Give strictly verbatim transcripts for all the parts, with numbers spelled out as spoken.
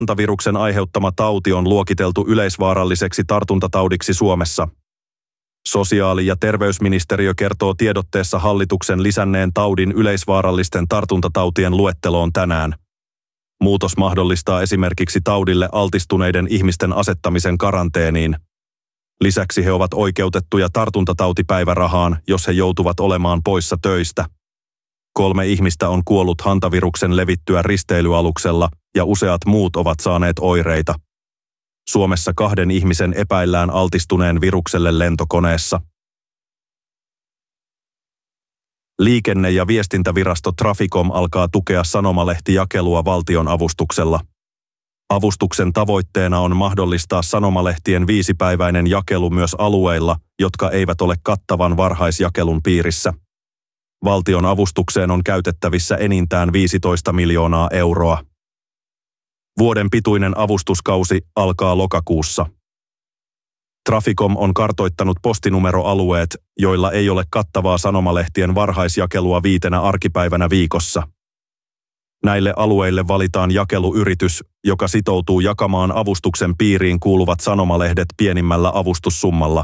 Hantaviruksen aiheuttama tauti on luokiteltu yleisvaaralliseksi tartuntataudiksi Suomessa. Sosiaali- ja terveysministeriö kertoo tiedotteessa hallituksen lisänneen taudin yleisvaarallisten tartuntatautien luetteloon tänään. Muutos mahdollistaa esimerkiksi taudille altistuneiden ihmisten asettamisen karanteeniin. Lisäksi he ovat oikeutettuja tartuntatautipäivärahaan, jos he joutuvat olemaan poissa töistä. Kolme ihmistä on kuollut hantaviruksen levittyä risteilyaluksella ja useat muut ovat saaneet oireita. Suomessa kahden ihmisen epäillään altistuneen virukselle lentokoneessa. Liikenne- ja viestintävirasto Traficom alkaa tukea sanomalehtijakelua valtion avustuksella. Avustuksen tavoitteena on mahdollistaa sanomalehtien viisipäiväinen jakelu myös alueilla, jotka eivät ole kattavan varhaisjakelun piirissä. Valtion avustukseen on käytettävissä enintään viisitoista miljoonaa euroa. Vuoden pituinen avustuskausi alkaa lokakuussa. Traficom on kartoittanut postinumeroalueet, joilla ei ole kattavaa sanomalehtien varhaisjakelua viitenä arkipäivänä viikossa. Näille alueille valitaan jakeluyritys, joka sitoutuu jakamaan avustuksen piiriin kuuluvat sanomalehdet pienimmällä avustussummalla.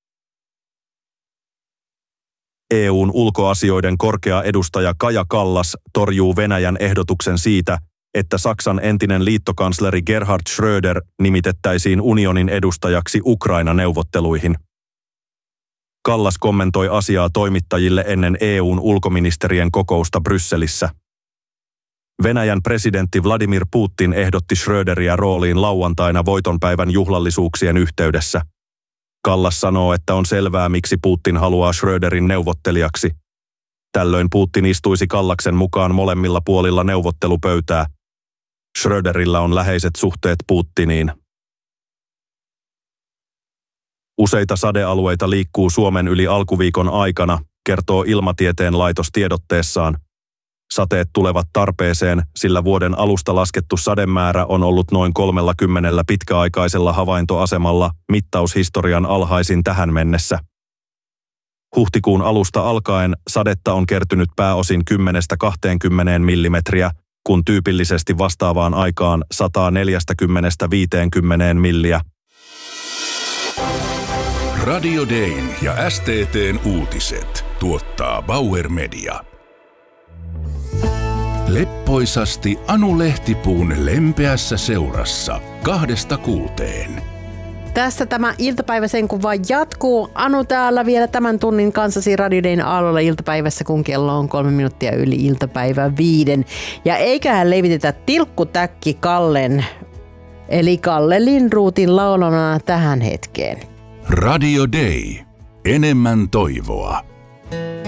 E U:n ulkoasioiden korkea edustaja Kaja Kallas torjuu Venäjän ehdotuksen siitä, että Saksan entinen liittokansleri Gerhard Schröder nimitettäisiin unionin edustajaksi Ukraina-neuvotteluihin. Kallas kommentoi asiaa toimittajille ennen E U:n ulkoministerien kokousta Brysselissä. Venäjän presidentti Vladimir Putin ehdotti Schröderiä rooliin lauantaina voitonpäivän juhlallisuuksien yhteydessä. Kallas sanoo, että on selvää, miksi Putin haluaa Schröderin neuvottelijaksi. Tällöin Putin istuisi Kallaksen mukaan molemmilla puolilla neuvottelupöytää. Schröderillä on läheiset suhteet Putiniin. Useita sadealueita liikkuu Suomen yli alkuviikon aikana, kertoo Ilmatieteen laitos tiedotteessaan. Sateet tulevat tarpeeseen, sillä vuoden alusta laskettu sademäärä on ollut noin kolmellakymmenellä pitkäaikaisella havaintoasemalla, mittaushistorian alhaisin tähän mennessä. Huhtikuun alusta alkaen sadetta on kertynyt pääosin kymmenestä kahteenkymmeneen millimetriä, kun tyypillisesti vastaavaan aikaan sata neljäkymmentä viisikymmentä milliä. Radio Dayn ja S T T:n uutiset tuottaa Bauer Media. Leppoisasti Anu Lehtipuun lempeässä seurassa kahdesta kuuteen. Tässä tämä iltapäivä sen kun vaan jatkuu. Anu täällä vielä tämän tunnin kanssasi Radio Dayn aallolla iltapäivässä, kun kello on kolme minuuttia yli iltapäivän viiden. Ja eiköhän levitetä tilkkutäkki Kallen, eli Kalle Lindroothin laulamana tähän hetkeen. Radio Day. Enemmän toivoa.